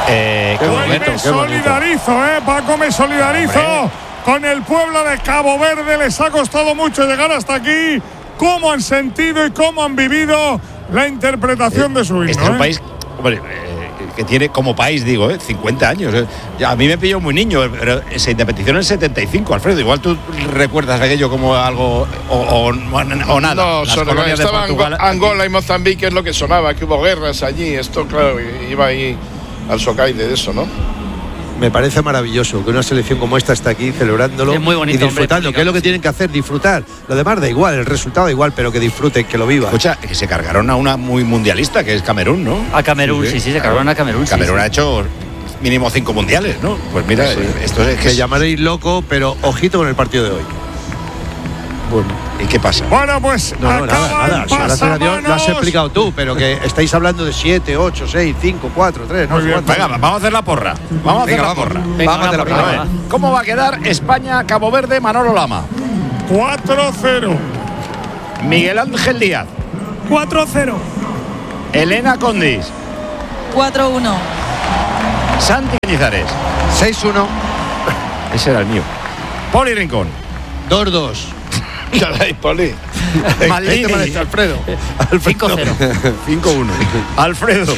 Me solidarizo, Paco, me solidarizo. Hombre. Con el pueblo de Cabo Verde. Les ha costado mucho llegar hasta aquí. Cómo han sentido y cómo han vivido la interpretación de su himno. Este es un país, hombre, que tiene como país, digo, 50 años. A mí me pilló muy niño, pero se independizó en el 75, Alfredo. Igual tú recuerdas aquello como algo o nada. No, estaban Angola y Mozambique, es lo que sonaba, que hubo guerras allí. Esto, claro, iba ahí al socaide de eso, ¿no? Me parece maravilloso que una selección como esta está aquí celebrándolo es muy bonito, y disfrutando, que es lo que tienen que hacer, disfrutar. Lo demás da igual, el resultado da igual, pero que disfruten, que lo vivan. Escucha, que se cargaron a una muy mundialista, que es Camerún, ¿no? A Camerún, sí, se cargaron a Camerún. Camerún ha hecho mínimo 5 mundiales, ¿no? Pues mira, esto es que llamaréis loco, pero ojito con el partido de hoy. Bueno, ¿y qué pasa? Bueno, pues nada. Gracias a Dios lo has explicado tú, pero que estáis hablando de 7, 8, 6, 5, 4, 3. Muy bien. Venga, vamos a hacer la porra. Vamos a hacer la porra. ¿Cómo va a quedar España-Cabo Verde, Manolo Lama? 4-0. Miguel Ángel Díaz. 4-0. Elena Condis. 4-1. Santi Cañizares. 6-1. Ese era el mío. Poli Rincón. 2-2. Caray, Poli. Maldini. Alfredo. 5-0. 5-1. Alfredo.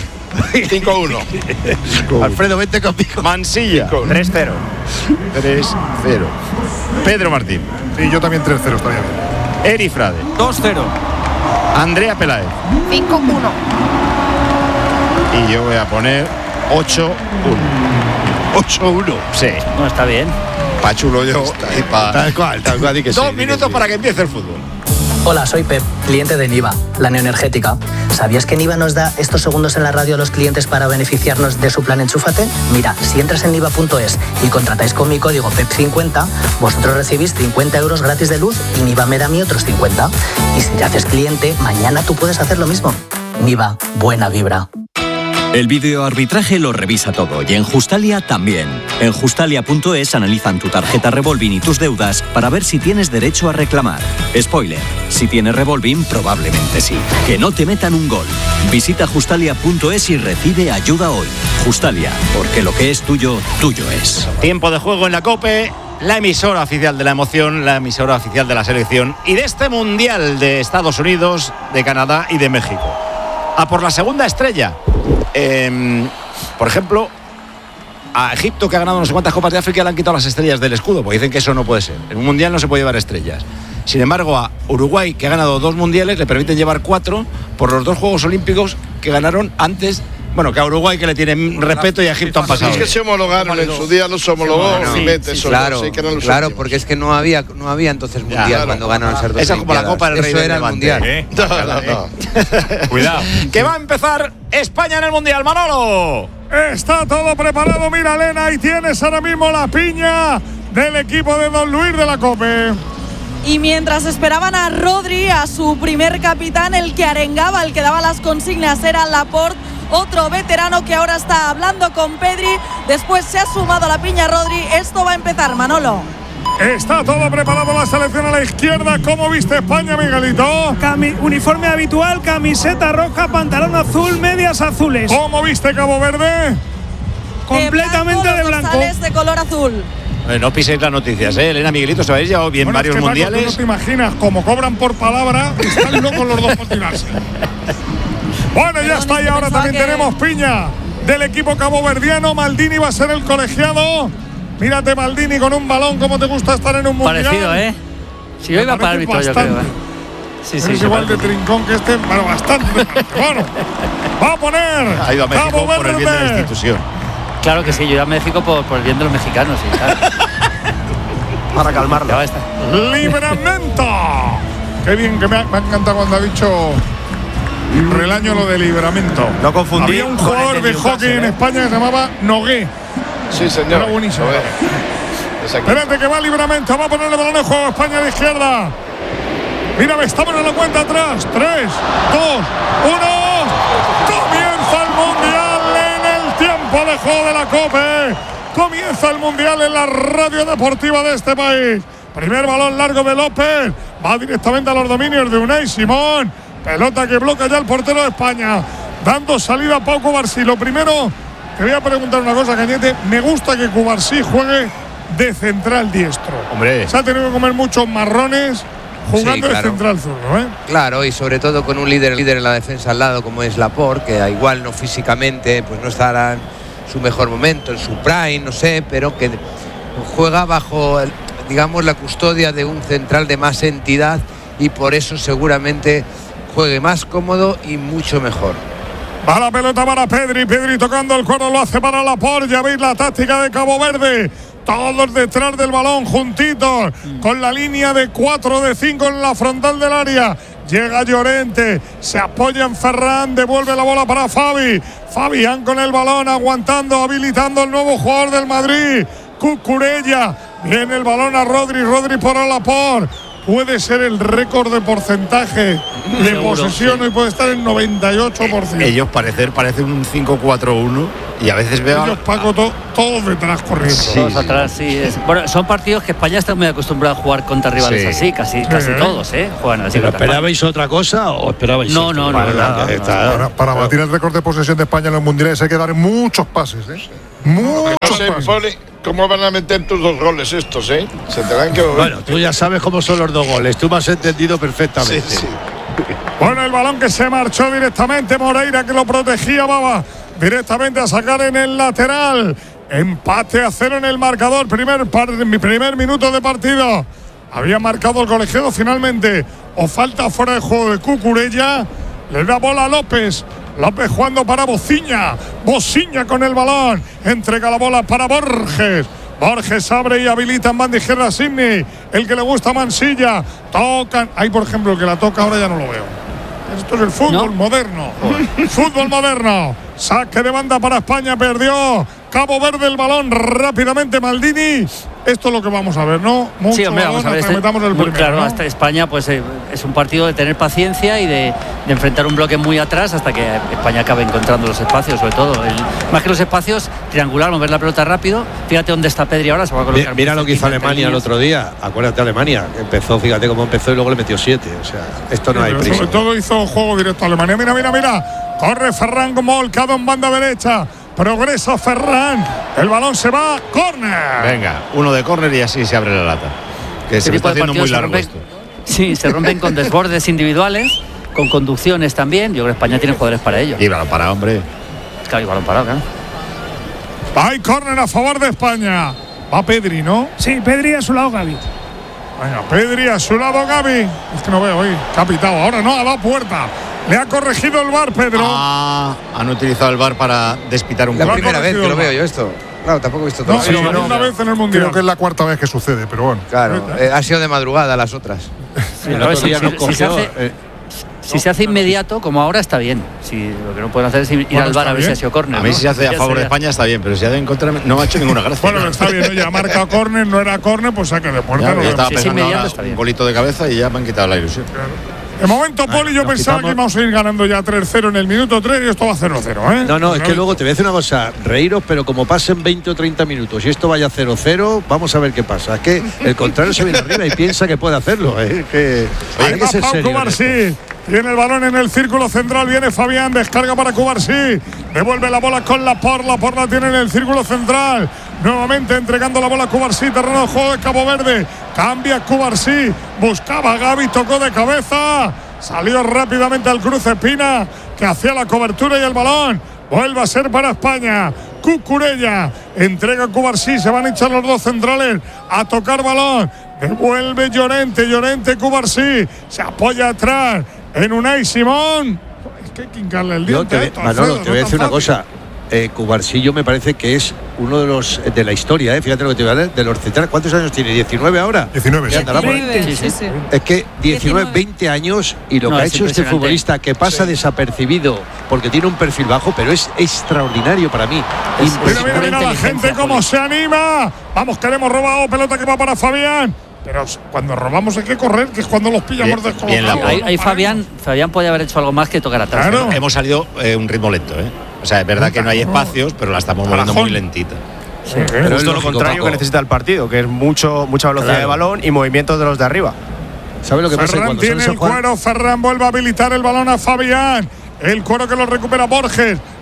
5-1. Alfredo, vente conmigo. Mansilla. 3-0. 3-0. Pedro Martín. Sí, yo también 3-0 estaría bien. Eri Frade. 2-0. Andrea Peláez. 5-1. Y yo voy a poner 8-1. 8-1. Sí. No, está bien. Pachulo yo. Tal cual, di que sí. 2 minutos para que empiece el fútbol. Hola, soy Pep, cliente de Niva, la neoenergética. ¿Sabías que Niva nos da estos segundos en la radio a los clientes para beneficiarnos de su plan Enchúfate? Mira, si entras en niva.es y contratáis con mi código PEP50, vosotros recibís 50 euros gratis de luz y Niva me da a mí otros 50. Y si te haces cliente, mañana tú puedes hacer lo mismo. Niva, buena vibra. El videoarbitraje lo revisa todo y en Justalia también. En Justalia.es analizan tu tarjeta revolving y tus deudas para ver si tienes derecho a reclamar. Spoiler, si tienes revolving probablemente sí. Que no te metan un gol. Visita Justalia.es y recibe ayuda hoy. Justalia, porque lo que es tuyo, tuyo es. Tiempo de juego en la COPE. La emisora oficial de la emoción, la emisora oficial de la selección y de este Mundial de Estados Unidos, de Canadá y de México. A por la segunda estrella. Por ejemplo, a Egipto, que ha ganado no sé cuántas copas de África, le han quitado las estrellas del escudo, porque dicen que eso no puede ser. En un mundial no se puede llevar estrellas. Sin embargo, a Uruguay, que ha ganado 2 mundiales, le permiten llevar 4 por los 2 Juegos Olímpicos que ganaron antes. Bueno, que a Uruguay, que le tienen respeto, y a Egipto han pasado. Es que se homologaron en su día, los homologó. Claro, porque es que no había entonces mundial cuando ganaron esas 2. Esa es como la Copa del Rey. Eso era el mundial. No. Cuidado. Que va a empezar España en el mundial, Manolo. Está todo preparado, mira, Elena, y tienes ahora mismo la piña del equipo de Don Luis de la COPE. Y mientras esperaban a Rodri, a su primer capitán, el que arengaba, el que daba las consignas, era Laporte, otro veterano que ahora está hablando con Pedri. Después se ha sumado a la piña Rodri. Esto va a empezar, Manolo. Está todo preparado, la selección a la izquierda. ¿Cómo viste España, Miguelito? Uniforme habitual, camiseta roja, pantalón azul, medias azules. ¿Cómo viste Cabo Verde? Completamente de blanco. Sales de color azul. No piséis las noticias, Elena, Miguelito, os habéis llevado bien varios mundiales. Tú no te imaginas, como cobran por palabra, están locos los dos por tirarse. Bueno, ya está, y ahora también tenemos piña del equipo caboverdiano. Maldini va a ser el colegiado. Mírate, Maldini, con un balón, ¿cómo te gusta estar en un mundial? Parecido, Si hoy va para árbitro, yo creo. Sí, es igual de trincón que este, pero bastante. Bueno, va a poner ha ido a México Cabo Verde por el bien de la institución. Claro que sí, yo iba a México por el bien de los mexicanos, sí, claro. Para calmarlo. Ya va a estar. ¡Libramento! Qué bien, que me ha encantado cuando ha dicho Relaño lo de Libramento. No confundí. Había un jugador de hockey en España que se llamaba Nogué. Sí, señor. Era buenísimo. Espérate que va Libramento. Va a poner el balón en juego. España de izquierda. Mira, estamos en la cuenta atrás. 3, 2, 1. Comienza el mundial en el tiempo de juego de la COPE. Comienza el mundial en la radio deportiva de este país. Primer balón largo de López. Va directamente a los dominios de Unai Simón. Pelota que bloquea ya el portero de España. Dando salida a Pau Cubarsí. Lo primero te voy a preguntar una cosa, Cañete. Me gusta que Cubarsí juegue de central diestro. Hombre. Se ha tenido que comer muchos marrones jugando de central zurdo, ¿eh? Claro, y sobre todo con un líder en la defensa al lado como es Laporte, que igual no físicamente pues no estará en su mejor momento, en su prime, no sé, pero que juega bajo, digamos, la custodia de un central de más entidad y por eso seguramente juegue más cómodo y mucho mejor. Va la pelota para Pedri. Pedri tocando el cuero, lo hace para Laporte. Ya veis la táctica de Cabo Verde. Todos detrás del balón, juntitos, con la línea de 4 de 5 en la frontal del área. Llega Llorente, se apoya en Ferran, devuelve la bola para Fabi. Fabián con el balón, aguantando, habilitando el nuevo jugador del Madrid, Cucurella. Viene el balón a Rodri, Rodri por Laporte. Puede ser el récord de porcentaje de posesión y puede estar en 98%. Ellos parecen un 5-4-1 y a veces veo... Ellos, Paco, todos detrás corriendo. Sí. Todos atrás, sí. Bueno, son partidos que España está muy acostumbrada a jugar contra rivales así, casi todos, juegan así. ¿Pero esperabais otra cosa o esperabais No. Para batir el récord de posesión de España en los mundiales hay que dar muchos pases, Muchos pases. ¿Cómo van a meter tus 2 goles estos, Se tendrán que... Bueno, tú ya sabes cómo son los 2 goles. Tú me has entendido perfectamente. Sí. Bueno, el balón que se marchó directamente. Moreira, que lo protegía, Baba. Directamente a sacar en el lateral. Empate a 0 en el marcador. Primer minuto de partido. Había marcado el colegiado finalmente. O falta fuera de juego de Cucurella. Le da bola a López. López jugando para Bociña. Bociña con el balón. Entrega la bola para Borges. Borges abre y habilita en banda izquierda a Sidney. El que le gusta a Mansilla. Tocan. Ahí, por ejemplo, el que la toca ahora ya no lo veo. Esto es el fútbol moderno. Fútbol moderno. Saque de banda para España. Perdió Cabo Verde el balón rápidamente. Maldini. Esto es lo que vamos a ver, ¿no? Mucho sí, hombre, vamos a ver. Metamos el primero, claro, ¿no? hasta España pues es un partido de tener paciencia y de enfrentar un bloque muy atrás hasta que España acabe encontrando los espacios, sobre todo. Más que los espacios, triangular, mover la pelota rápido. Fíjate dónde está Pedri ahora, se va a colocar. Mira lo que hizo Alemania el otro día. Acuérdate, Alemania. Empezó, fíjate cómo empezó y luego le metió 7. O sea, esto no hay prisa. Sobre todo hizo juego directo a Alemania. Mira. Corre Ferran como volcado en banda derecha. Progresa Ferran. El balón se va. Córner. Venga, uno de córner y así se abre la lata. Que se me está haciendo muy largo esto. Sí, se rompen con desbordes individuales, con conducciones también. Yo creo que España tiene jugadores para ello. Y balón parado, hombre. Claro, y balón parado, claro. Hay córner a favor de España. Va Pedri, ¿no? Sí, Pedri a su lado, Gavi. Venga, Pedri a su lado, Gavi. Es que no veo hoy. Capitado. Ahora no, a la puerta. Le ha corregido el VAR, Pedro. Han utilizado el VAR para despitar un La primera vez que lo veo yo esto. Claro, tampoco he visto todo. Una vez en el Mundial. Creo que es la 4ª vez que sucede, pero bueno. Claro, ha sido de madrugada las otras. Si se hace inmediato, como ahora, está bien. Lo que no pueden hacer es ir al VAR a ver si ha sido córner. A mí si se hace a favor de España está bien, pero si se hace en contra no me ha hecho ninguna gracia. Bueno, está bien, ya ha marcado córner, no era córner, pues saque de puerta. Yo estaba pensando un golito de cabeza y ya me han quitado la ilusión. Claro. De momento, Poli, yo pensaba que íbamos a ir ganando ya 3-0 en el minuto 3 y esto va 0-0, No, es que luego te voy a decir una cosa, reíros, pero como pasen 20 o 30 minutos y esto vaya 0-0, vamos a ver qué pasa. Es que el contrario se viene arriba y piensa que puede hacerlo. Que hay que ser serio. Cubarsí. Tiene el balón en el círculo central, viene Fabián, descarga para Cubarsí. Devuelve la bola con Laporte la tiene en el círculo central. Nuevamente entregando la bola a Cubarsí, terreno de juego de Cabo Verde. Cambia Cubarsí, buscaba a Gavi, tocó de cabeza. Salió rápidamente al cruce Pina, que hacía la cobertura y el balón vuelve a ser para España. Cucurella entrega a Cubarsí, se van a echar los dos centrales a tocar balón. Devuelve Llorente, Cubarsí, se apoya atrás en Unai Simón. Es que hay que hincarle el diente. Manolo, te voy a decir una cosa. Cubarsí me parece que es uno de los de la historia, fíjate lo que te voy a decir, de los centrales. ¿Cuántos años tiene? ¿19 ahora? 19, sí. 20, sí. Es que 19, 20 años y lo que ha hecho este futbolista, que pasa desapercibido porque tiene un perfil bajo, pero es extraordinario para mí. Mira la gente cómo se anima. Vamos, que le hemos robado, pelota que va para Fabián. Pero cuando robamos hay que correr, que es cuando los pillamos descolocados. Ahí Fabián podía haber hecho algo más que tocar atrás. Claro. Hemos salido un ritmo lento, O sea, es verdad que no hay espacios, pero la estamos moviendo muy lentita. Sí, pero justo lo contrario que necesita el partido, que es mucha velocidad de balón y movimientos de los de arriba. ¿Sabe lo que pasa? Ferran tiene el cuero, Ferran vuelve a habilitar el balón a Fabián. El cuero que lo recupera Borges.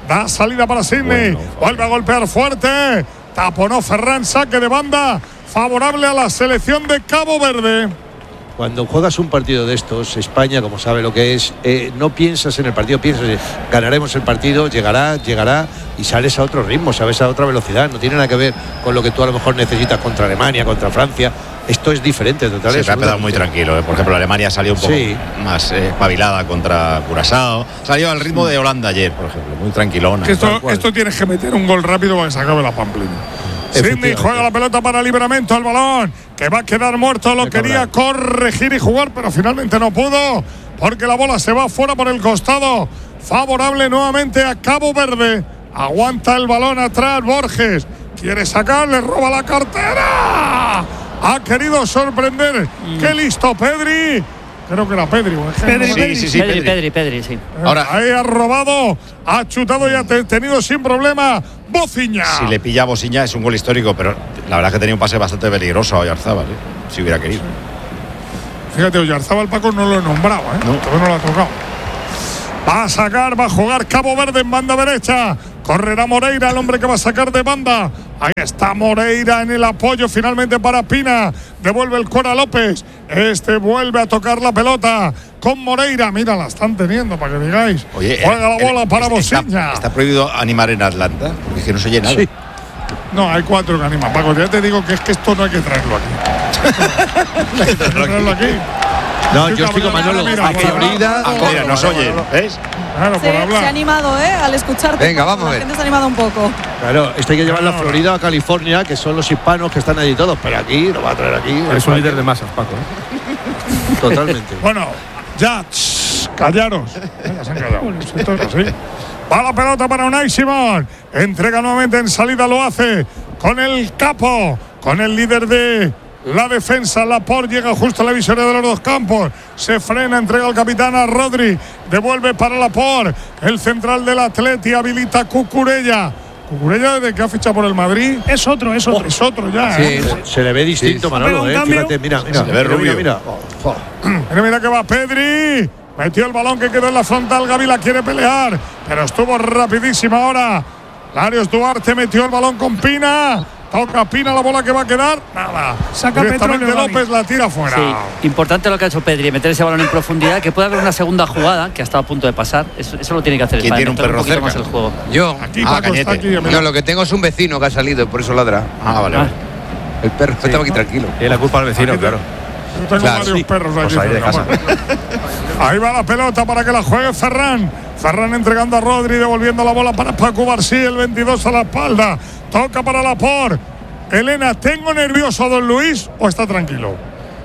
Da salida para Sidney. Vuelve a golpear fuerte. Taponó Ferran, saque de banda. Favorable a la selección de Cabo Verde. Cuando juegas un partido de estos, España, como sabe lo que es, no piensas en el partido, piensas en ganaremos el partido, llegará y sales a otro ritmo, sabes, a otra velocidad. No tiene nada que ver con lo que tú a lo mejor necesitas contra Alemania, contra Francia. Esto es diferente, totalmente. Se ha quedado muy tranquilo. Por ejemplo, Alemania salió un poco más espabilada contra Curazao. Salió al ritmo de Holanda ayer, por ejemplo, muy tranquilona. Esto tienes que meter un gol rápido para que se acabe la pamplina. Sidney juega la pelota para Livramento, el balón que va a quedar muerto, lo quería corregir y jugar, pero finalmente no pudo, porque la bola se va fuera por el costado, favorable nuevamente a Cabo Verde. Aguanta el balón atrás Borges, quiere sacar, le roba la cartera, ha querido sorprender. Qué listo Pedri. Creo que era Pedri. Pedri, sí. Ahora, ahí ha robado, ha chutado y ha tenido sin problema Bociña. Si le pilla a Bociña es un gol histórico, pero la verdad es que tenía un pase bastante peligroso a Oyarzábal, si hubiera querido. Fíjate, Oyarzábal, Paco, no lo he nombrado, todavía no lo ha tocado. Va a sacar, va a jugar Cabo Verde en banda derecha. Correrá Moreira, el hombre que va a sacar de banda. Ahí está Moreira en el apoyo finalmente para Pina. Devuelve el Cora López. Vuelve a tocar la pelota con Moreira. Mira, la están teniendo para que digáis. Oye, juega la bola para Bociña. ¿Está prohibido animar en Atlanta? Porque es que no se oye nada. Sí. No, hay 4 que animan. Paco, ya te digo que es que esto no hay que traerlo aquí. hay que traerlo aquí. No, yo estoy con Manolo. Mira, nos oyen, ¿ves? Claro, por hablar. Se ha animado, al escucharte. Venga, vamos a ver. La gente se ha animado un poco. Claro, esto hay que llevarlo a Florida, a California, que son los hispanos que están allí todos, pero aquí lo va a traer aquí. Es un líder de masas, Paco. Totalmente. Bueno, ya, callaros. Ya se han callado. Esto es así. Va la pelota para Unai Simón. Entrega nuevamente en salida, lo hace con el capo, con el líder de la defensa. Laporte llega justo a la visoria de los dos campos. Se frena, entrega al capitán a Rodri. Devuelve para Laporte. El central del Atleti habilita a Cucurella. Cucurella, desde que ha fichado por el Madrid. Es otro. Es otro ya. Sí, se le ve distinto, Manolo. Fíjate, mira. Se le ve rubio. Mira que va Pedri. Metió el balón que quedó en la frontal. Gavi la quiere pelear, pero estuvo rapidísima ahora. Larios Duarte metió el balón con Pina. Toca Pina, la bola que va a quedar. Nada. Saca directamente Petróleo, López, la tira fuera. Sí, importante lo que ha hecho Pedri, meter ese balón en profundidad, que puede haber una segunda jugada que ha estado a punto de pasar. Eso lo tiene que hacer. ¿Quién tiene un perro cerca? Más el juego. Yo. Aquí, Paco, está aquí. No, lo que tengo es un vecino que ha salido, por eso ladra. Vale. El perro estaba aquí tranquilo. Y la culpa al vecino, claro. Yo tengo varios perros aquí. Pues ahí de casa. Ahí va la pelota para que la juegue Ferran. Ferran entregando a Rodri, devolviendo la bola para Paco Barcí, el 22 a la espalda. Toca para Laporte. Elena, ¿tengo nervioso a don Luis o está tranquilo?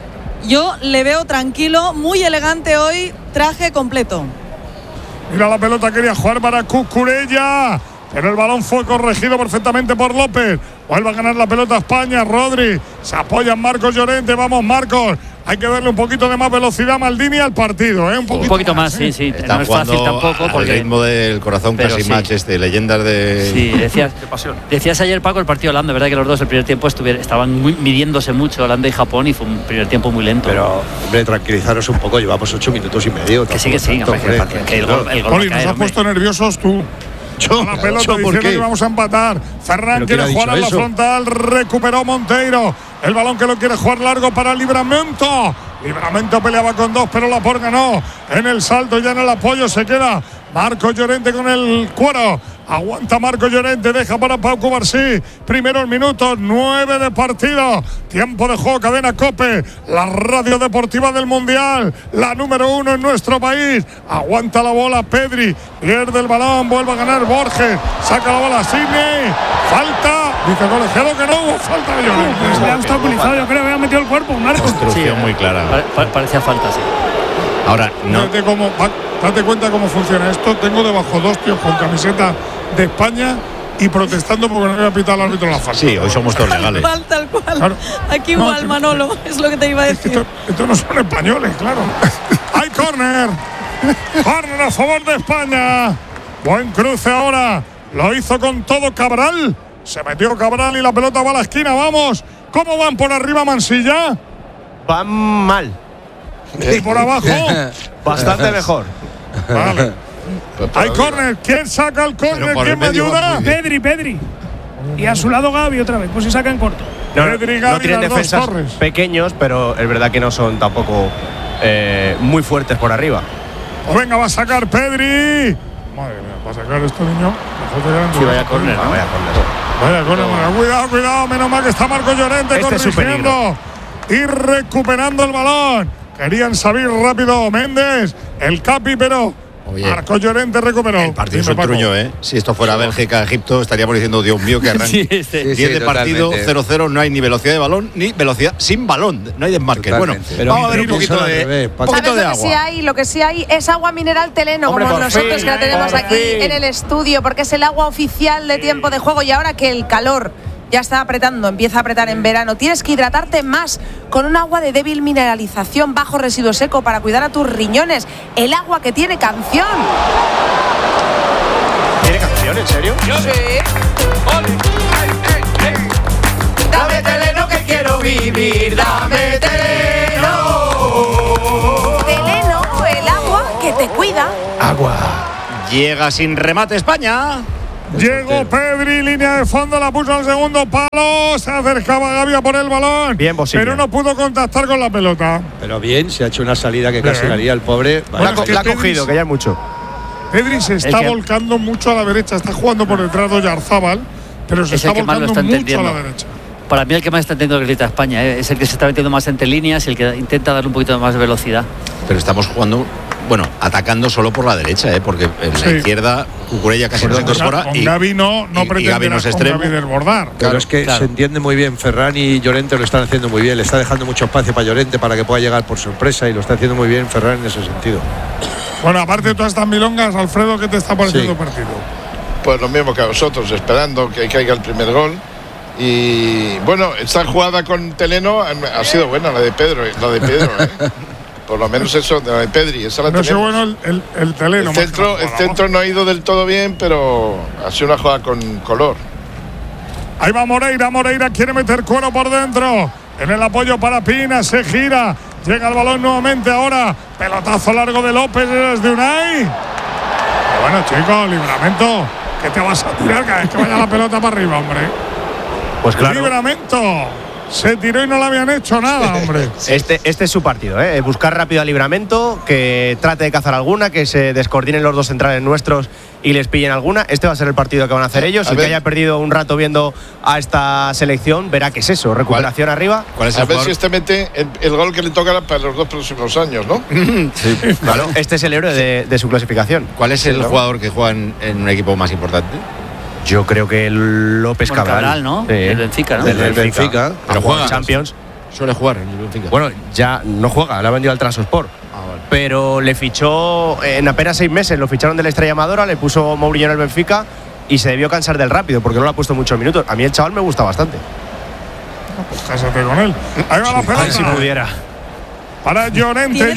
Yo le veo tranquilo, muy elegante hoy, traje completo. Mira la pelota, quería jugar para Cucurella, pero el balón fue corregido perfectamente por López. Vuelve a ganar la pelota España, Rodri. Se apoya en Marcos Llorente, vamos Marcos. Hay que darle un poquito de más velocidad a Maldini al partido, Un poquito más, sí. Están no es fácil tampoco. Al ritmo del corazón casi match leyendas de... Sí, decías ayer, Paco, el partido Holanda, verdad que los dos el primer tiempo estaban midiéndose mucho, Holanda y Japón, y fue un primer tiempo muy lento. Pero, hombre, tranquilizaros un poco, llevamos 8 minutos y medio. Que sí, el gol Poli, nos has puesto nerviosos tú. La pelota diciendo que vamos a empatar. Ferran quiere jugar a la frontal. Recuperó Monteiro. El balón que lo quiere jugar largo para Livramento. Livramento peleaba con 2, pero Laporte ganó. En el salto, ya en el apoyo se queda Marcos Llorente con el cuero. Aguanta Marcos Llorente, deja para Pau Barcí. Primeros minutos, 9 de partido. Tiempo de juego, cadena COPE. La radio deportiva del Mundial. La número 1 en nuestro país. Aguanta la bola Pedri. Pierde el balón, vuelve a ganar Borges. Saca la bola Sidney. Falta. Dice el colegiado que no hubo falta de Llorente. Se le ha obstaculizado, yo creo que había metido el cuerpo un arco. Instrucción muy clara. Parecía falta, sí. Ahora, no. Date cuenta cómo funciona esto. Tengo debajo 2 tíos con camiseta de España y protestando porque no había pitado al árbitro la falta. Sí, hoy somos todos legales. Tal cual. Claro. Aquí igual, Manolo, es lo que te iba a decir. Esto no son españoles, claro. ¡Hay córner! ¡Córner a favor de España! Buen cruce ahora. Lo hizo con todo Cabral. Se metió Cabral y la pelota va a la esquina. ¡Vamos! ¿Cómo van por arriba Mansilla? Van mal. ¿Y por abajo? Bastante mejor. Vale. Hay córner. ¿Quién saca el córner? ¿Quién me ayuda? Pedri. Y a su lado Gavi otra vez, pues si saca en corto. Pedri, Gavi, no tienen las dos defensas torres. pequeños, pero es verdad que no son tampoco muy fuertes por arriba. Pues venga, va a sacar Pedri. Madre mía, va a sacar este niño. Sí, vaya córner. Vaya córner. Cuidado. Menos mal que está Marco Llorente corrigiendo y recuperando el balón. Querían salir rápido Méndez, el Capi, pero Marco Llorente recuperó. El partido es un truño, ¿eh? Si esto fuera Bélgica, Egipto, estaríamos diciendo, Dios mío, que arranque. 10 de partido, 0-0, no hay ni velocidad de balón, ni velocidad sin balón. No hay desmarques. Bueno, vamos a ver un poquito de agua. Lo que sí hay es agua mineral Teleno, Hombre, como por nosotros fin, que la tenemos por aquí fin. en el estudio, porque es el agua oficial de tiempo de juego. Y ahora que el calor ya está apretando, empieza a apretar en verano, tienes que hidratarte más con un agua de débil mineralización, bajo residuo seco, para cuidar a tus riñones. El agua que tiene canción. ¿Tiene canción, en serio? Sí. Dame Teleno que quiero vivir, dame Teleno. Teleno, el agua que te cuida. Agua. Llega sin remate España. Llegó Pedri, línea de fondo, la puso al segundo palo. Se acercaba Gavi a por el balón. Bien posible. Pero no pudo contactar con la pelota. Pero bien, se ha hecho una salida que casi haría el pobre. Bueno, es que la ha cogido, que ya es mucho. Pedri se está volcando mucho a la derecha. Está jugando por detrás de Oyarzábal, pero se está volcando mucho a la derecha. Para mí el que más está entendiendo que grita España, es el que se está metiendo más entre líneas y el que intenta darle un poquito más de velocidad. Pero estamos jugando, atacando solo por la derecha, porque en la izquierda Cucurella casi no se incorpora. Con Gavi no pretende Gavi desbordar. Claro, es que se entiende muy bien. Ferran y Llorente lo están haciendo muy bien. Le está dejando mucho espacio para Llorente para que pueda llegar por sorpresa y lo está haciendo muy bien Ferran en ese sentido. Bueno, aparte de todas estas milongas, Alfredo, ¿qué te está pareciendo el partido? Pues lo mismo que a vosotros, esperando que caiga el primer gol. Y bueno, esta jugada con Teleno ha sido buena, la de Pedro. Por lo menos eso, de la de Pedri. Esa la no sé, bueno, el Teleno. El centro no ha ido del todo bien, pero ha sido una jugada con color. Ahí va Moreira quiere meter cuero por dentro. En el apoyo para Pina, se gira. Llega el balón nuevamente ahora. Pelotazo largo de López desde Unai. Pero bueno, chicos, Livramento, ¿qué te vas a tirar cada vez que vaya la pelota para arriba, hombre? Pues claro. Livramento se tiró y no le habían hecho nada, hombre. Este es su partido, buscar rápido a Livramento, que trate de cazar alguna, que se descoordinen los dos centrales nuestros y les pillen alguna. Este va a ser el partido que van a hacer ellos. El que haya perdido un rato viendo a esta selección verá qué es eso, recuperación arriba. ¿Cuál es el ver si este mete el gol que le toca para los 2 próximos años, ¿no? Sí, claro. Este es el héroe de su clasificación. ¿Cuál es el jugador que juega en un equipo más importante? Yo creo que el López Cabral, ¿no? Sí. El Benfica, ¿no? El Benfica. Pero juega en Champions. Suele jugar en el Benfica. Bueno, ya no juega, le ha vendido al Trabzonspor. Vale. Pero le fichó en apenas 6 meses, lo ficharon de la Estrella Amadora, le puso Mourinho en el Benfica y se debió cansar del rápido porque no le ha pusto muchos minutos. A mí el chaval me gusta bastante. Pues cásate con él. Ahí va la pelota. A ver si pudiera. Para Llorente.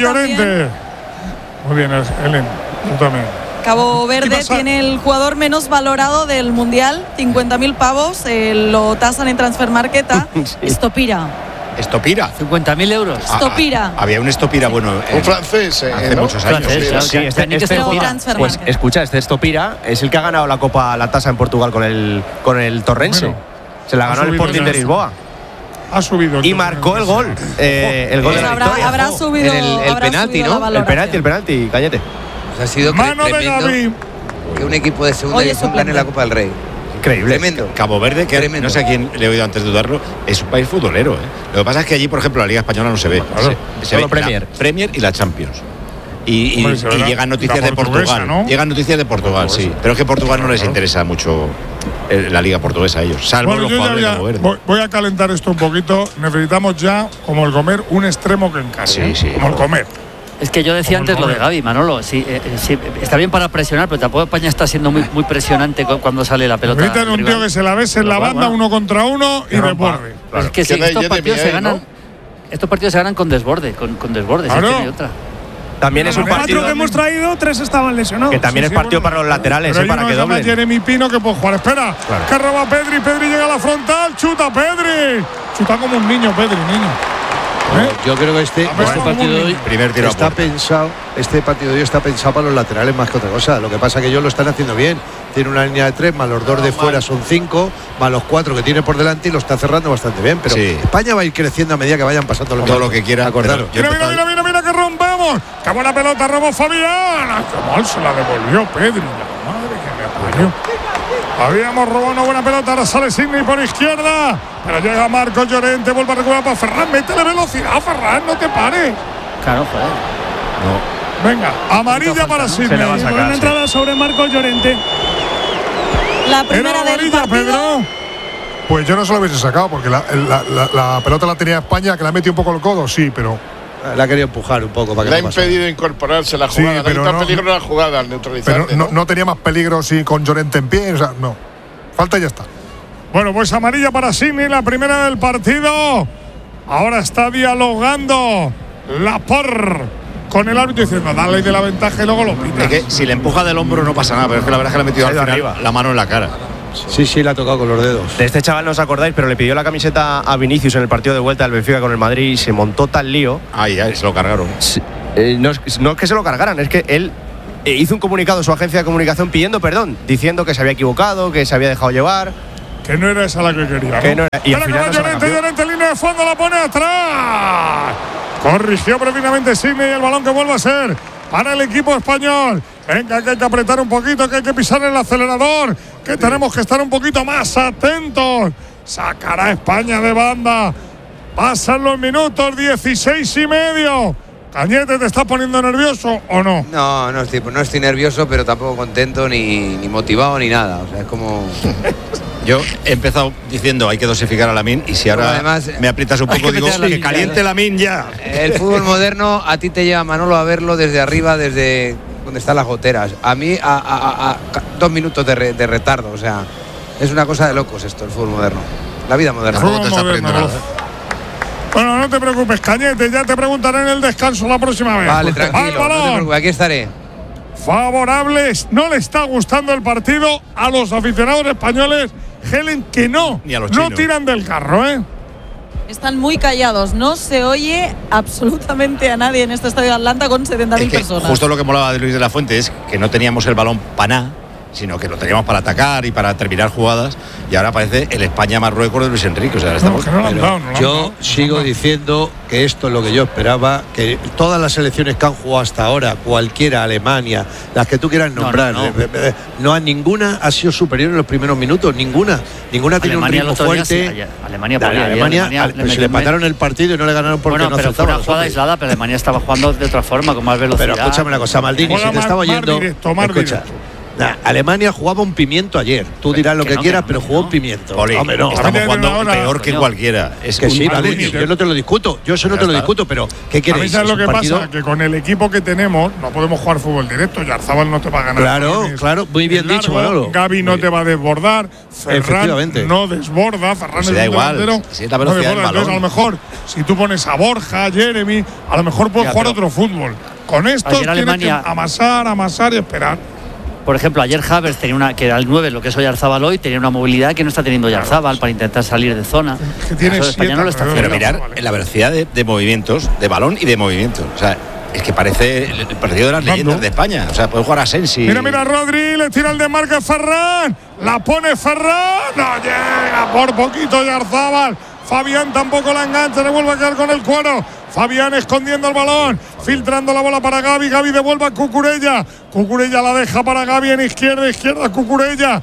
Muy bien, Helen, tú también. Cabo Verde tiene el jugador menos valorado del Mundial, 50.000 pavos, lo tasan en Transfermarkt a Estopira. ¿Estopira? 50.000 euros. Estopira. Había un Estopira, bueno. Un francés, hace muchos años. Sí, pues escucha, este Estopira es el que ha ganado la tasa en Portugal con el Torrense. Bueno, se la ganó el Sporting de Lisboa. Ha subido. Y marcó el gol. El gol de la victoria. Habrá subido el penalti, ¿no? El penalti, cállate. Pues ha sido mano de Gavi. Que un equipo de segunda división gane la Copa del Rey. Increíble. Tremendo. Cabo Verde, que no sé a quién le he oído antes de dudarlo, es un país futbolero. Lo que pasa es que allí, por ejemplo, la Liga Española no se ve. Se ve Premier. La Premier y la Champions. Y llegan noticias de Portugal. ¿no? Llegan noticias de Portugal, sí. Pero es que Portugal no les interesa mucho la Liga portuguesa a ellos, salvo los jugadores de Cabo Verde. Voy a calentar esto un poquito. Necesitamos ya, como el comer, un extremo que encargue. Sí. Como el comer. Es que yo decía antes lo de Gavi, Manolo. Sí, está bien para presionar, pero tampoco España está siendo muy presionante cuando sale la pelota. Necesitan un tío que se la bese en la banda, 1 contra 1 y desborde. Es que sí, estos partidos se ganan. Estos partidos se ganan con desborde, con desborde. Claro. Si es que hay otra. También es un partido. 4 que hemos traído, 3 estaban lesionados. Que también es partido para los laterales, para que doblen. Jeremy Pino que puede jugar. Espera, que roba Pedri llega a la frontal, chuta Pedri. Chuta como un niño, Pedri, niño. Yo creo que este partido de hoy está pensado. Este partido de hoy está pensado para los laterales más que otra cosa. Lo que pasa es que ellos lo están haciendo bien. Tiene una línea de 3, más los 2 de fuera son 5, más los 4 que tiene por delante y lo está cerrando bastante bien. Pero España va a ir creciendo a medida que vayan pasando los todo lo que quiera. Acordaros. Mira que rompemos. ¡Qué buena pelota robó Fabián! ¡Qué mal se la devolvió Pedri! La madre que me parió. Habíamos robado una buena pelota, ahora sale Sidney por izquierda, pero llega Marcos Llorente, vuelve a recuperar para Ferran, métele velocidad, Ferran, no te pares. Claro, joder. No. Venga, amarilla para Sidney. Una entrada sobre Marcos Llorente. La primera del partido. Pedro. Pues yo no se lo hubiese sacado, porque la pelota la tenía España, que la metió un poco el codo, sí, pero la ha querido empujar un poco para que le ha impedido incorporarse la jugada, sí, pero no peligro la jugada al neutralizar. Pero no tenía más peligro si con Llorente en pie, o sea, no. Falta y ya está. Bueno, pues amarilla para Sidney, la primera del partido. Ahora está dialogando Laporte con el árbitro diciendo, dale de la ventaja y luego lo pita. Es que si le empuja del hombro no pasa nada, pero es que la verdad es que le ha metido al final arriba la mano en la cara. Sí, le ha tocado con los dedos. De este chaval no os acordáis, pero le pidió la camiseta a Vinicius en el partido de vuelta del Benfica con el Madrid y se montó tal lío. Ahí se lo cargaron. No es que se lo cargaran, es que él hizo un comunicado en su agencia de comunicación pidiendo perdón, diciendo que se había equivocado, que se había dejado llevar. Que no era esa la que quería, ¿no? Que no era. Y al final Llorente, línea de fondo, la pone atrás. Corrigió previamente Sidney y el balón que vuelve a ser para el equipo español. Venga, que hay que apretar un poquito, que hay que pisar el acelerador, que tenemos que estar un poquito más atentos. Sacará España de banda. Pasan los minutos, 16:30. Cañete, ¿te estás poniendo nervioso o no? No estoy nervioso, pero tampoco contento, ni motivado, ni nada. O sea, es como... Yo he empezado diciendo hay que dosificar a Lamine y si ahora además, me aprietas un poco digo que caliente Lamine ya. El fútbol moderno a ti te lleva, Manolo, a verlo desde arriba, desde donde están las goteras. A mí a 2 minutos de retardo. O sea, es una cosa de locos esto, el fútbol moderno. La vida moderna. No te está aprendiendo nada. Bueno, no te preocupes, Cañete, ya te preguntaré en el descanso la próxima vez. Vale, tranquilo, no te preocupes, aquí estaré. Favorables, no le está gustando el partido a los aficionados españoles, Helen, que no tiran del carro, ¿eh? Están muy callados, no se oye absolutamente a nadie en este estadio de Atlanta con 70.000 personas. Justo lo que molaba de Luis de la Fuente es que no teníamos el balón para nada, sino que lo teníamos para atacar y para terminar jugadas, y ahora parece el España-Marruecos de Luis Enrique. O sea, yo sigo diciendo que esto es lo que yo esperaba, que todas las selecciones que han jugado hasta ahora, cualquiera, Alemania, las que tú quieras nombrar, no ninguna ha sido superior en los primeros minutos, ninguna tiene un ritmo fuerte. Alemania se le mataron el partido y no le ganaron porque no acertaban. Fue una jugada aislada, pero Alemania estaba jugando de otra forma, con más velocidad. Pero escúchame una cosa, Maldini, si te estaba oyendo, escucha. Alemania jugaba un pimiento ayer. Tú dirás lo que quieras, pero jugó un pimiento. Hombre, estamos jugando peor que cualquiera. Es que sí, yo no te lo discuto. Yo eso no te lo discuto, pero ¿qué queréis? ¿Sabes lo que pasa? Que con el equipo que tenemos no podemos jugar fútbol directo. Yarzabal no te va a ganar. Claro, muy bien dicho, Manolo. Gavi no te va a desbordar. Ferran no desborda. Ferran es un delantero. Entonces, a lo mejor, si tú pones a Borja, a Jeremy, a lo mejor puedes jugar otro fútbol. Con esto tienes que amasar y esperar. Por ejemplo, ayer Havertz tenía que era el 9, lo que es Oyarzabal hoy, tenía una movilidad que no está teniendo Oyarzabal para intentar salir de zona. Eso España no lo está haciendo. Pero mirar la velocidad de movimientos, de balón y de movimientos. O sea, es que parece el partido de las leyendas de España. O sea, puede jugar a Sensi. Mira, Rodri, le tira el desmarque a Ferran. La pone Ferran. No llega por poquito Oyarzabal. Fabián tampoco la engancha, le vuelve a quedar con el cuero. Fabián escondiendo el balón, filtrando la bola para Gavi. Gavi devuelve a Cucurella. Cucurella la deja para Gavi en izquierda, Cucurella,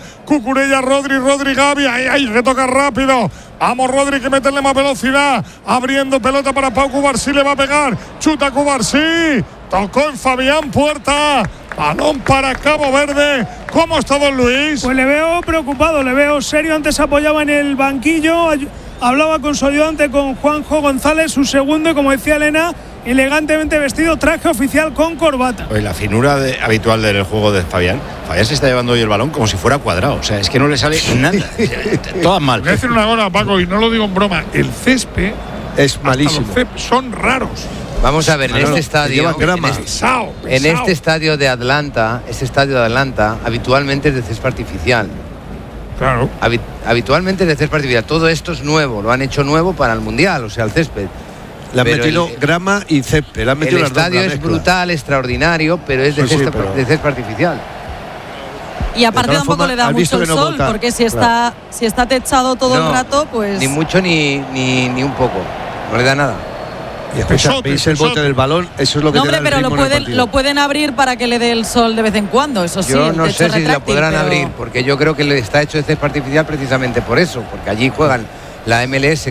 Rodri, Gavi. Ahí, retoca rápido. Vamos, Rodri, que meterle más velocidad. Abriendo pelota para Pau Cubarsí, le va a pegar. Chuta Cubarsí. Tocó en Fabián Puerta. Balón para Cabo Verde. ¿Cómo está don Luis? Pues le veo preocupado, le veo serio. Antes se apoyaba en el banquillo. Hablaba con su ayudante, con Juanjo González, su segundo, y como decía Elena, elegantemente vestido, traje oficial con corbata. Oye, la finura habitual del juego de Fabián se está llevando hoy el balón como si fuera cuadrado. O sea, es que no le sale nada. Todas mal. Voy a decir una cosa, Paco, y no lo digo en broma. El césped es malísimo. Los céspedes son raros. Vamos a ver, en este estadio, en este estadio de Atlanta, habitualmente es de césped artificial. Claro. Habitualmente es de césped artificial. Todo esto es nuevo, lo han hecho nuevo para el Mundial, o sea, el césped. Le han metido grama y césped. Le han metido el las dos estadio es brutal, extraordinario, pero es de césped artificial. Y aparte tampoco le da mucho el sol, porque si está techado todo el rato, pues... Ni mucho ni un poco. No le da nada. Y escucha, veis el bote del balón, eso es lo que te da el pero ritmo lo pueden abrir para que le dé el sol de vez en cuando, eso sí. Yo no sé si la podrán abrir, porque yo creo que le está hecho de césped artificial precisamente por eso, porque allí juegan la MLS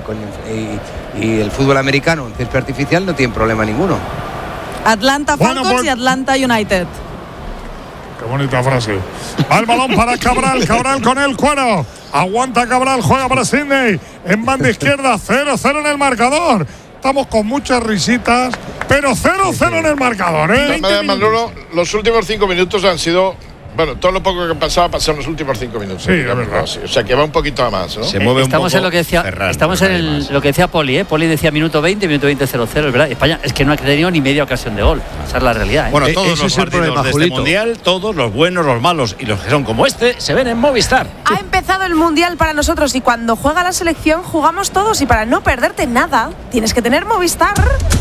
y el fútbol americano en césped artificial, no tienen problema ninguno. Atlanta Falcons y Atlanta United. Qué bonita frase. Al balón para Cabral, Cabral con el cuero. Aguanta Cabral, juega para Sidney. En banda izquierda, 0-0 en el marcador. Estamos con muchas risitas, pero 0-0 en el marcador, ¿eh? Manolo, los últimos 5 minutos han sido... Bueno, todo lo poco que pasaba pasó en los últimos 5 minutos. Sí, es verdad. O sea, que va un poquito a más, ¿no? Se mueve estamos un poco en lo que decía, Ferran, estamos en lo que decía Poli, ¿eh? Poli decía minuto 20, 0-0, es verdad. España es que no ha tenido ni media ocasión de gol. Esa es la realidad, ¿eh? Bueno, todos los partidos de este mundial, todos los buenos, los malos y los que son como este, se ven en Movistar. Ha empezado el mundial para nosotros y cuando juega la selección jugamos todos, y para no perderte nada tienes que tener Movistar.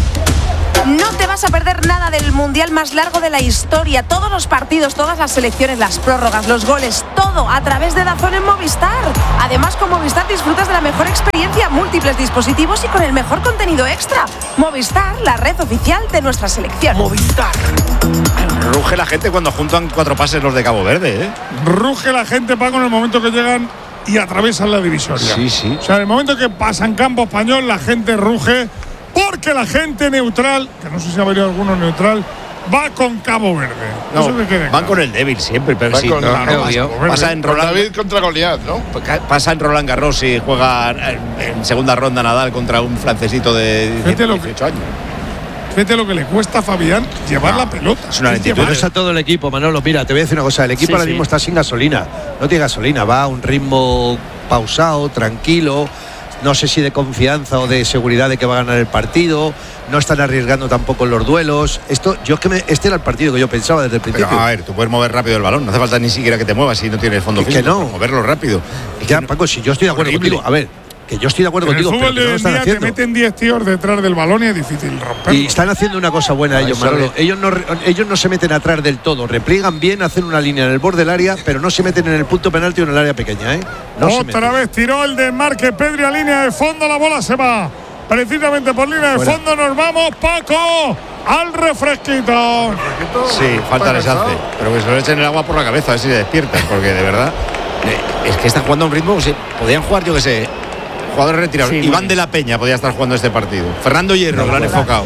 No te vas a perder nada del mundial más largo de la historia. Todos los partidos, todas las selecciones, las prórrogas, los goles, todo a través de DAZN en Movistar. Además, con Movistar disfrutas de la mejor experiencia, múltiples dispositivos y con el mejor contenido extra. Movistar, la red oficial de nuestra selección. Movistar. Ruge la gente cuando juntan 4 pases los de Cabo Verde, ¿eh? Ruge la gente, Paco, en el momento que llegan y atraviesan la divisoria. Sí, sí. O sea, en el momento que pasan campo español, la gente ruge. Porque la gente neutral, que no sé si ha venido alguno neutral, va con Cabo Verde. No, van con el débil siempre, pero sí. Pasa en Roland David contra Goliat, ¿no? Pasa en Roland Garros y juega en segunda ronda Nadal contra un francesito de 18 años. Fíjate lo que le cuesta a Fabián llevar la pelota. Es una lentitud. Es a todo el equipo, Manolo. Mira, te voy a decir una cosa. El equipo ahora mismo está sin gasolina. No tiene gasolina. Va a un ritmo pausado, tranquilo. No sé si de confianza o de seguridad de que va a ganar el partido. No están arriesgando tampoco en los duelos. Este era el partido que yo pensaba desde el principio. Pero, a ver, tú puedes mover rápido el balón. No hace falta ni siquiera que te muevas si no tienes fondo físico. Que no. Moverlo rápido. Ya, Paco, si yo estoy de acuerdo contigo. A ver, que yo estoy de acuerdo contigo. En el fútbol de hoy en día te meten 10 tíos detrás del balón y es difícil romperlo. Y están haciendo una cosa buena ellos, Manolo. Ellos no se meten atrás del todo. Repliegan bien, hacen una línea en el borde del área, pero no se meten en el punto penalti o en el área pequeña, ¿eh? Otra vez tiró el desmarque Pedri a línea de fondo. La bola se va precisamente por línea de fondo. Nos vamos, Paco, al refresquito. Sí, falta les hace. Pero que se lo echen el agua por la cabeza, a ver si se despiertan, porque de verdad es que están jugando a un ritmo. Podían jugar, yo que sé, jugadores retirados. Sí, Iván de la Peña podía estar jugando este partido. Fernando Hierro, lo han enfocado.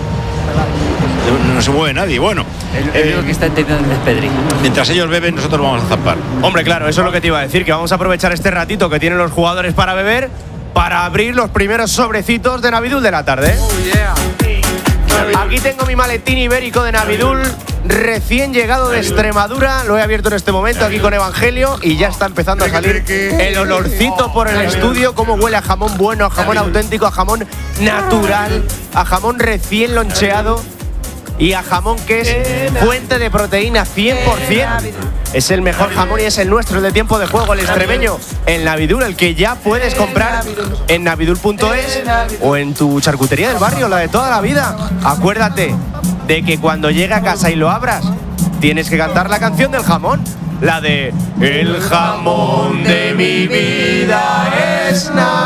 No se mueve nadie. Bueno, el único que está entendiendo es Pedri. Mientras ellos beben, nosotros vamos a zampar. Hombre, claro, eso es lo que te iba a decir, que vamos a aprovechar este ratito que tienen los jugadores para beber, para abrir los primeros sobrecitos de Navidul de la tarde. Oh, yeah. Aquí tengo mi maletín ibérico de Navidul, recién llegado de Extremadura. Lo he abierto en este momento aquí con Evangelio y ya está empezando a salir el olorcito por el estudio. Cómo huele a jamón bueno, a jamón auténtico, a jamón natural, a jamón recién loncheado y a jamón que es fuente de proteína 100%. Es el mejor jamón y es el nuestro, el de tiempo de juego, el extremeño, el Navidul, el que ya puedes comprar en navidul.es o en tu charcutería del barrio, la de toda la vida. Acuérdate de que cuando llegue a casa y lo abras, tienes que cantar la canción del jamón, la de el jamón de mi vida es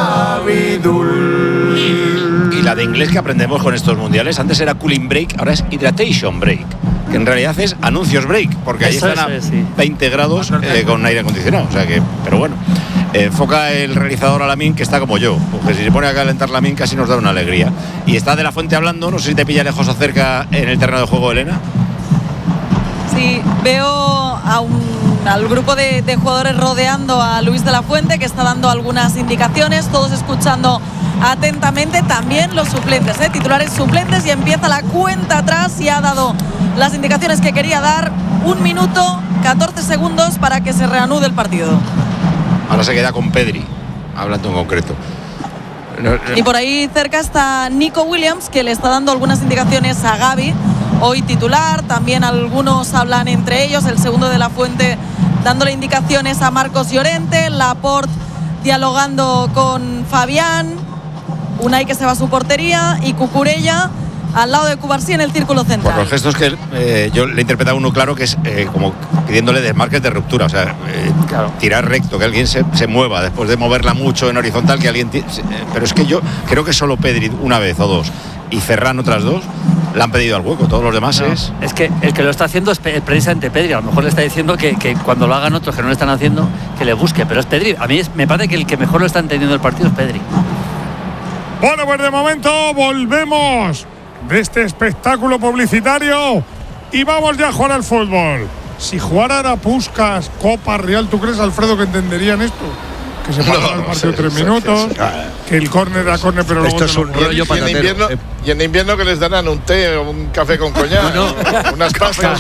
Navidul. Y la de inglés que aprendemos con estos mundiales, antes era cooling break, ahora es hydration break, que en realidad es anuncios break, porque ahí están a 20 grados con aire acondicionado, o sea que, pero bueno, enfoca el realizador a Lamin, que está como yo, porque si se pone a calentar Lamin casi nos da una alegría. Y está De la Fuente hablando, no sé si te pilla lejos o cerca en el terreno de juego, Elena. Sí, veo al grupo de jugadores rodeando a Luis De la Fuente, que está dando algunas indicaciones, todos escuchando atentamente, también los suplentes, titulares suplentes, y empieza la cuenta atrás y ha dado las indicaciones que quería dar. 1 minuto 14 segundos para que se reanude el partido. Ahora se queda con Pedri, hablando en concreto. Y por ahí cerca está Nico Williams, que le está dando algunas indicaciones a Gavi, hoy titular. También algunos hablan entre ellos, el segundo De la Fuente dándole indicaciones a Marcos Llorente, Laporte dialogando con Fabián. Unai, que se va a su portería, y Cucurella al lado de Cubarsí en el círculo central. Por los gestos que yo le he interpretado uno claro, que es como pidiéndole desmarques de ruptura, o sea, tirar recto, que alguien se mueva después de moverla mucho en horizontal, que alguien pero es que yo creo que solo Pedri una vez o dos y Ferran otras dos le han pedido al hueco, todos los demás es que el que lo está haciendo es precisamente Pedri. A lo mejor le está diciendo que cuando lo hagan otros que no lo están haciendo, que le busque, pero es Pedri. A mí me parece que el que mejor lo está entendiendo el partido es Pedri. Bueno, pues de momento volvemos de este espectáculo publicitario y vamos ya a jugar al fútbol. Si jugara a Puskás, Copa, Real, ¿tú crees, Alfredo, que entenderían esto? Que se para el partido 3 minutos, que el córner da córner, pero esto es un rollo patatero. Y en invierno que les darán un té o un café con coñac, unas pastas.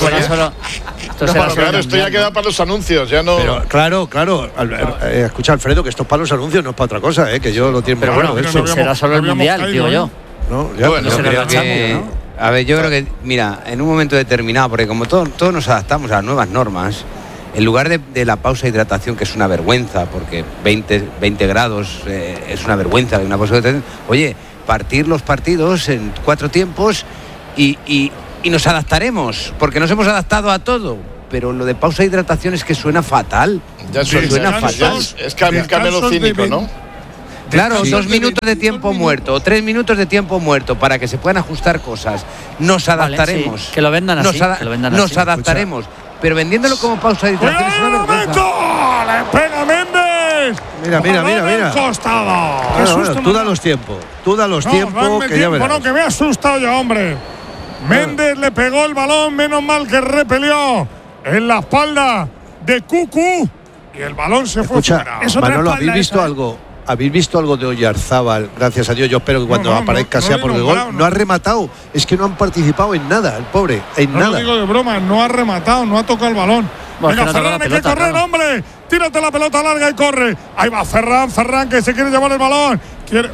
Claro, esto ya queda para los anuncios, ya no. Pero claro, escucha, Alfredo, que esto es para los anuncios, no es para otra cosa, que yo lo tiene. Pero bueno, será solo el mundial, digo yo. No, ya, bueno, creo que, a ver, yo creo que, mira, en un momento determinado, porque como todos nos adaptamos a las nuevas normas, en lugar de la pausa de hidratación, que es una vergüenza, porque 20 grados es una vergüenza de una pausa de hidratación, oye, partir los partidos en 4 tiempos y nos adaptaremos, porque nos hemos adaptado a todo. Pero lo de pausa de hidratación es que suena fatal. Suena fatal. Es camelo cínico, ¿no? Claro, 2 minutos de tiempo muerto o 3 minutos de tiempo muerto para que se puedan ajustar cosas. Nos adaptaremos. Vale, sí, que lo vendan así. Nos adaptaremos. Pero vendiéndolo como pausa de hidratación es una vergüenza. ¡Le pega Méndez! Mira. Costado. Bueno, tú da los tiempos. Que ya verás. Bueno, que me ha asustado ya, hombre. Méndez le pegó el balón, menos mal que repelió en la espalda de Cucu y el balón se fue fuera. Manolo, ¿habéis visto algo? ¿Habéis visto algo de Oyarzábal? Gracias a Dios, yo espero que cuando aparezca sea por el gol. No ha rematado, es que no han participado en nada, el pobre, nada. No lo digo de broma, no ha rematado, no ha tocado el balón. Venga, Ferran, hay que correr, hombre. Tírate la pelota larga y corre. Ahí va Ferran, que se quiere llevar el balón. Joder.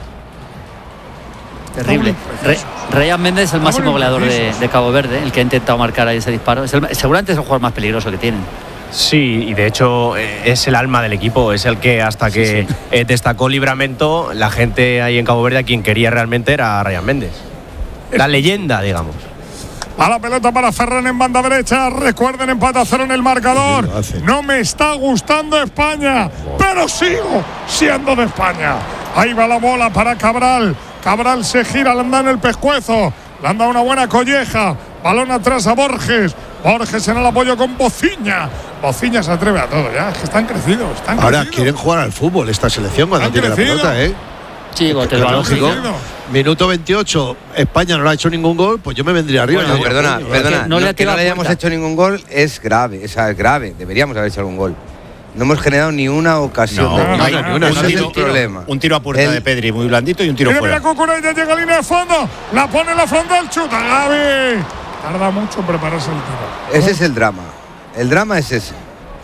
Terrible. Ryan Méndez es el máximo goleador de Cabo Verde, el que ha intentado marcar ahí ese disparo. Seguramente es el jugador más peligroso que tienen. Sí, y de hecho es el alma del equipo, es el que hasta que destacó Livramento, la gente ahí en Cabo Verde a quien quería realmente era Ryan Méndez. La leyenda, digamos. A la pelota para Ferran en banda derecha. Recuerden, empate a 0 en el marcador. No me está gustando España, pero sigo siendo de España. Ahí va la bola para Cabral. Cabral se gira, le anda en el pescuezo. Le anda una buena colleja. Balón atrás a Borges. Borges en el apoyo con Bociña. Bociña se atreve a todo, ya. Es que están crecidos. Ahora quieren jugar al fútbol esta selección cuando tiene la pelota, Sí, es lógico. Minuto 28, España no le ha hecho ningún gol, pues yo me vendría arriba. Bueno, perdona, que no le hayamos hecho ningún gol es grave, es grave. Deberíamos haber hecho algún gol. No hemos generado ni una ocasión. Ese es el problema. Un tiro a puerta de Pedri muy blandito y un tiro fuera. Mira, Cucurella llega a línea de fondo, la pone en la frontal, chuta Gavi. Tarda mucho en prepararse el tiro. Ese es el drama. El drama es ese.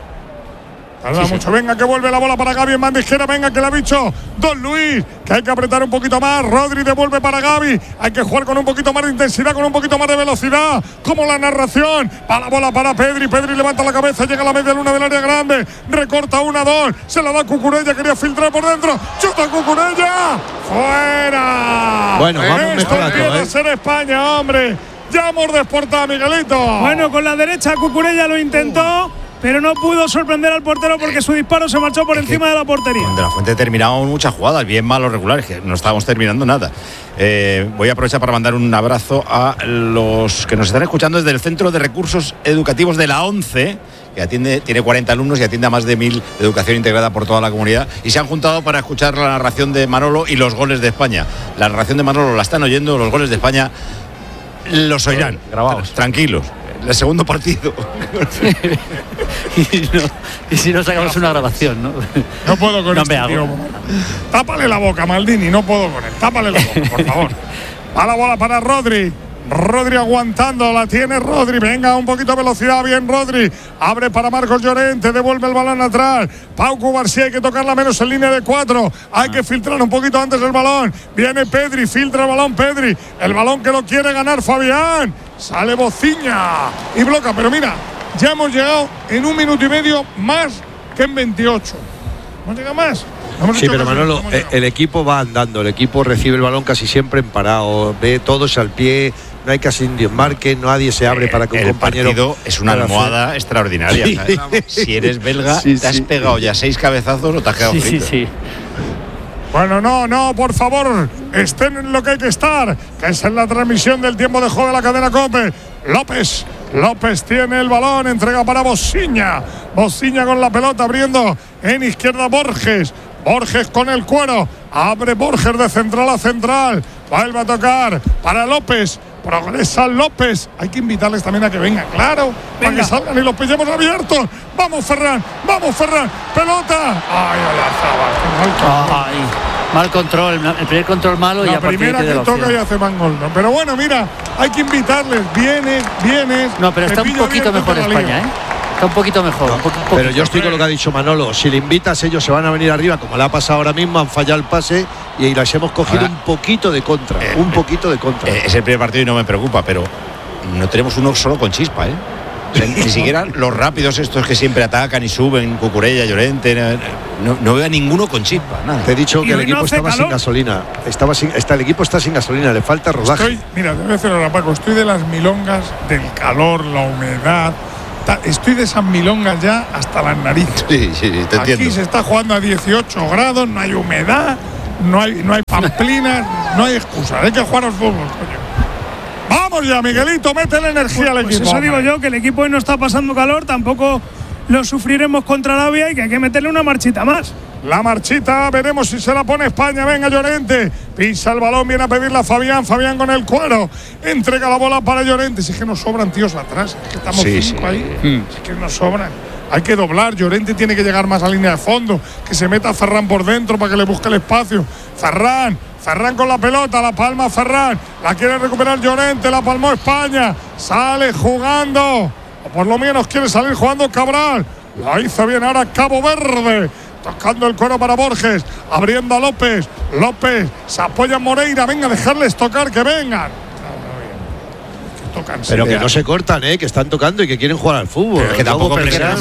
Tarda mucho. Venga, que vuelve la bola para Gavi en banda izquierda. Venga, que la ha dicho Don Luis, que hay que apretar un poquito más. Rodri devuelve para Gavi. Hay que jugar con un poquito más de intensidad, con un poquito más de velocidad. Como la narración. Va la bola para Pedri. Pedri levanta la cabeza, llega a la media luna del área grande. Recorta 1-2. Se la da Cucurella. Quería filtrar por dentro. ¡Chuta Cucurella! ¡Fuera! Bueno, vamos mejorando. Esto tiene que ser España, hombre. Ya hemos desportado, Miguelito. Bueno, con la derecha Cucurella lo intentó, pero no pudo sorprender al portero porque su disparo se marchó por encima de la portería. De la Fuente terminamos muchas jugadas, bien malos regulares, que no estábamos terminando nada. Voy a aprovechar para mandar un abrazo a los que nos están escuchando desde el Centro de Recursos Educativos de la ONCE, que tiene 40 alumnos y atiende a más de 1000 de educación integrada por toda la comunidad, y se han juntado para escuchar la narración de Manolo y los goles de España. La narración de Manolo la están oyendo, los goles de España los oirán, grabados, tranquilos. El segundo partido. y si no sacamos una grabación, ¿no? No puedo con este tío. Tápale la boca, Maldini, no puedo con él. Tápale la boca, por favor. A la bola para Rodri. Rodri aguantando, la tiene Rodri. Venga, un poquito de velocidad, bien Rodri. Abre para Marcos Llorente, devuelve el balón atrás. Pau Cubarsí, hay que tocarla menos en línea de 4. Hay que filtrar un poquito antes el balón. Viene Pedri, filtra el balón Pedri. El balón que lo quiere ganar Fabián. Sale Bociña y bloca, pero mira, ya hemos llegado en 1 minuto y medio más que en 28. ¿No llega más? Sí, pero Manolo, el equipo va andando, el equipo recibe el balón casi siempre en parado, ve todos al pie, no hay casi un desmarque, nadie se abre para que un compañero. El partido es una almohada extraordinaria. Sí. Si eres belga, te has pegado ya 6 cabezazos o te has quedado frito. Sí. Bueno, no, por favor, estén en lo que hay que estar, que es en la transmisión del tiempo de juego de la cadena COPE. López tiene el balón, entrega para Bociña con la pelota, abriendo en izquierda Borges con el cuero, abre Borges de central a central, vuelve a tocar para López. Progresa López. Hay que invitarles también a que vengan, claro. Para que salgan y los pillemos abiertos. Vamos, Ferran. Pelota. Mal control. El primer control malo y a partir de la primera que toca y hace mal gol. ¿No? Pero bueno, mira, hay que invitarles. Vienes. No, pero está un poquito mejor España, ¿eh? Está un poquito mejor. Pero yo estoy con lo que ha dicho Manolo. Si le invitas, ellos se van a venir arriba, como le ha pasado ahora mismo, han fallado el pase y las hemos cogido un poquito de contra. Es el primer partido y no me preocupa, pero no tenemos uno solo con chispa, ¿eh? O sea, ni siquiera los rápidos estos que siempre atacan y suben, Cucurella, Llorente, no veo a ninguno con chispa. Nada. Te he dicho que el equipo estaba sin gasolina. El equipo está sin gasolina, le falta rodaje. Mira, te voy a decir ahora, Paco, estoy de las milongas, del calor, la humedad. Estoy de esas milongas ya hasta las narices. Sí, te entiendo. Aquí se está jugando a 18 grados, no hay humedad, no hay pamplinas, no hay excusa. Hay que jugar al fútbol, coño. Vamos ya, Miguelito, mete la energía al equipo. Eso digo yo, que el equipo hoy no está pasando calor, tampoco lo sufriremos contra Arabia y que hay que meterle una marchita más. La marchita, veremos si se la pone España. Venga, Llorente, pisa el balón, viene a pedirla a Fabián con el cuero, entrega la bola para Llorente. Si es que nos sobran tíos atrás, es que estamos 5 ahí, es que nos sobran. Hay que doblar, Llorente tiene que llegar más a línea de fondo, que se meta Ferran por dentro para que le busque el espacio. Ferran con la pelota, la palma Ferran, la quiere recuperar Llorente, la palmó España, sale jugando, o por lo menos quiere salir jugando Cabral. Lo hizo bien ahora Cabo Verde. Tocando el cuero para Borges, abriendo a López, se apoya en Moreira, venga, dejarles tocar, que vengan. Pero que no se cortan, que están tocando y que quieren jugar al fútbol. Pero que tampoco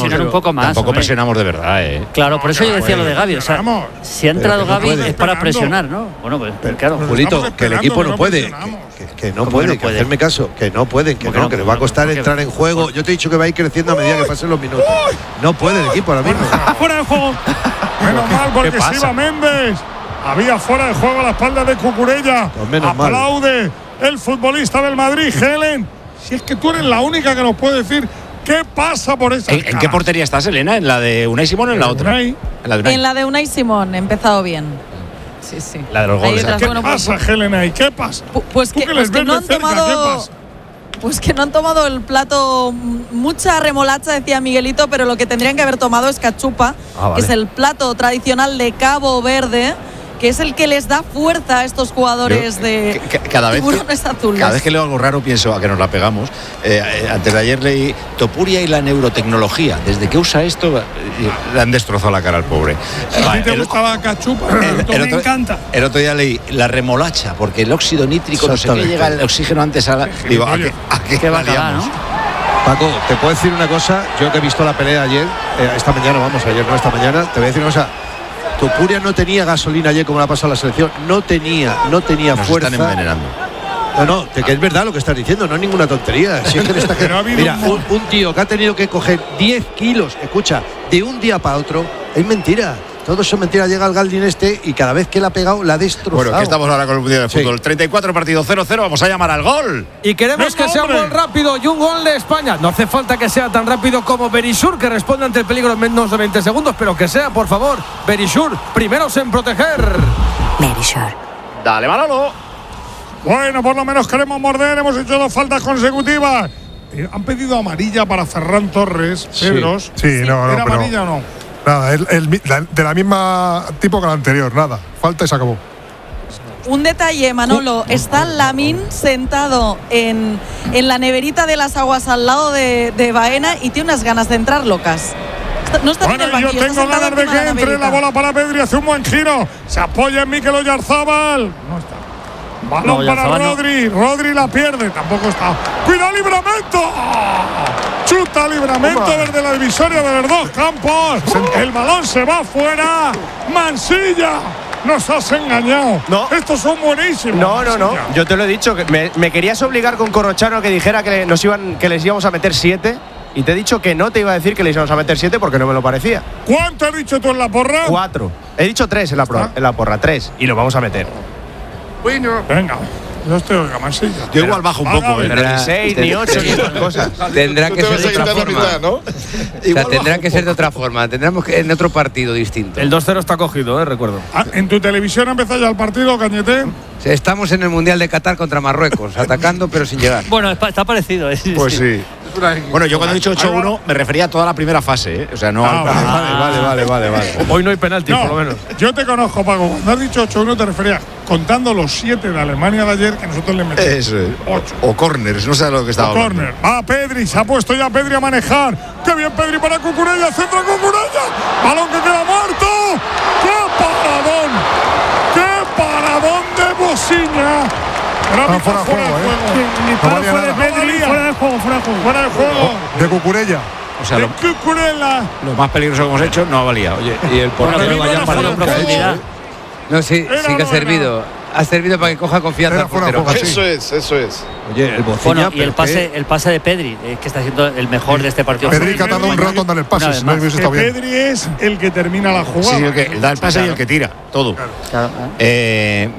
presionamos de verdad, Claro, por eso yo decía lo de Gavi. O sea, si ha entrado Gavi es para presionar, ¿no? Bueno, pues claro. Julito, que el equipo no puede. Que no puede, que hacerme caso, que no pueden, que les va a costar entrar en juego. Yo te he dicho que va a ir creciendo a medida que pasen los minutos. No puede el equipo ahora mismo. Fuera de juego. Menos mal, porque se iba Méndez. Había fuera de juego a la espalda de Cucurella. Aplaude el futbolista del Madrid, Helen. Si es que tú eres la única que nos puede decir qué pasa por esa. ¿En qué portería estás, Elena? ¿En la de Unai Simón o en la otra? En la de Unai Simón, he empezado bien. Sí. La de los goles. ¿Qué pasa, Helena? ¿Y qué pasa? Pues que no han tomado. Pues que no han tomado el plato, mucha remolacha, decía Miguelito, pero lo que tendrían que haber tomado es cachupa, que es el plato tradicional de Cabo Verde, que es el que les da fuerza a estos jugadores de tiburones azules. Cada vez que leo algo raro pienso a que nos la pegamos. Antes de ayer leí Topuria y la neurotecnología. Desde que usa esto le han destrozado la cara al pobre. A ti te gusta la cachupa, me encanta. El otro día leí la remolacha, porque el óxido nítrico no sé qué llega el oxígeno antes a la. Digo, ¿a qué variamos? Paco, te puedo decir una cosa. Yo que he visto la pelea ayer, esta mañana, esta mañana, te voy a decir una cosa. Topuria no tenía gasolina ayer como la ha pasado la selección. No tenía fuerza. Están envenenando. No, que es verdad lo que estás diciendo, no es ninguna tontería. Si es que mira, un tío que ha tenido que coger 10 kilos, escucha, de un día para otro, es mentira. Todo eso es mentira. Llega el Galdin y cada vez que la ha pegado la ha destrozado. Bueno, que estamos ahora con el Mundial de Fútbol. 34 partidos 0-0, vamos a llamar al gol. Y queremos que sea un gol rápido y un gol de España. No hace falta que sea tan rápido como Berisur, que responde ante el peligro en menos de 20 segundos, pero que sea, por favor, Berisur, primeros en proteger. Berisur. Dale, Manolo. Bueno, por lo menos queremos morder, hemos hecho 2 faltas consecutivas. Han pedido amarilla para Ferran Torres, Cedros. Sí, no, ¿Era amarilla o no? Nada, de la misma tipo que la anterior, nada. Falta y se acabó. Un detalle, Manolo. Está Lamine sentado en la neverita de las aguas al lado de Baena y tiene unas ganas de entrar locas. No está bueno, en el banquillo, yo tengo ganas de que entre la bola para Pedri, hace un buen giro. Se apoya en Mikel Oyarzabal. No está. Balón para Rodri. Rodri la pierde. Tampoco está. ¡Cuidado, Livramento! Chuta Livramento desde la divisoria de los dos campos. El balón se va afuera. Mansilla. Nos has engañado. No. Estos son buenísimos. No. Yo te lo he dicho. Que me querías obligar con Corrochano a que dijera que les íbamos a meter 7. Y te he dicho que no te iba a decir que les íbamos a meter 7 porque no me lo parecía. ¿Cuánto has dicho tú en la porra? 4. He dicho 3 en la porra. 3. Y lo vamos a meter. Bueno. Venga. Yo estoy en Mansilla. Yo igual bajo un poco. Pero ni 6, ni 8, ni esas cosas. Tendrá que ser de otra forma. Mitad, ¿no? O sea, tendrá que ser de otra forma. Tendremos que en otro partido distinto. El 2-0 está cogido, recuerdo. ¿En tu televisión ha empezado ya el partido, Cañete? Estamos en el Mundial de Qatar contra Marruecos, atacando pero sin llegar. Bueno, está parecido. Pues sí. Bueno, yo cuando he dicho 8-1 me refería a toda la primera fase, O sea, no al Vale. Hoy no hay penalti, por lo menos. Yo te conozco, Paco. Cuando has dicho 8-1 te referías contando los 7 de Alemania de ayer que nosotros le metimos. Eso es. 8. O corners, no sé lo que estaba hablando. Corner. Va Pedri, se ha puesto ya Pedri a manejar. ¡Qué bien Pedri para Cucurella! ¡Centro Cucurella! ¡Balón que queda muerto! ¡Qué paradón! ¡Qué paradón de Bosiña! Fuera de juego, Fuera de Pedri, fuera de juego. Fuera de juego. De Cucurella. O sea, de Cucurella. Lo más peligroso que hemos hecho no ha valido. Oye, y el portero vaya para la profundidad. No, sí que ha servido. Ha servido para que coja confianza al portero. Eso es. Oye, el Bociña. Bueno, y el pase de Pedri, que está siendo el mejor de este partido. Pedri que ha dado un rato en dar el pase. Si no hubiese estado bien. Pedri es el que termina la jugada. Sí, el que da el pase y el que tira. Todo. Claro.